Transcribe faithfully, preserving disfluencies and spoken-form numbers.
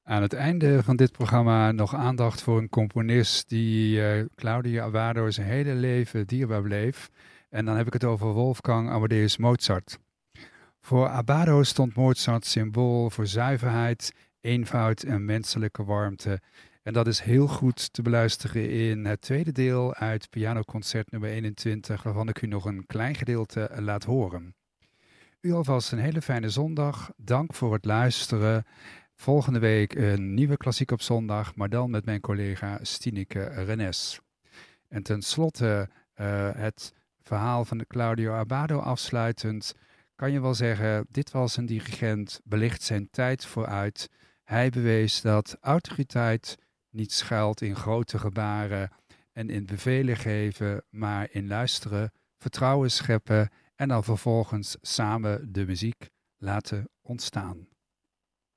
Aan het einde van dit programma nog aandacht voor een componist die uh, Claudio Abbado zijn hele leven dierbaar bleef. En dan heb ik het over Wolfgang Amadeus Mozart. Voor Abbado stond Mozart symbool voor zuiverheid, eenvoud en menselijke warmte. En dat is heel goed te beluisteren in het tweede deel uit Pianoconcert nummer eenentwintig, waarvan ik u nog een klein gedeelte laat horen. U alvast een hele fijne zondag. Dank voor het luisteren. Volgende week een nieuwe klassiek op zondag, maar dan met mijn collega Stineke Rennes. En tenslotte uh, het verhaal van de Claudio Abbado afsluitend, kan je wel zeggen, dit was een dirigent, belicht zijn tijd vooruit. Hij bewees dat autoriteit niet schuilt in grote gebaren en in bevelen geven, maar in luisteren, vertrouwen scheppen en dan vervolgens samen de muziek laten ontstaan.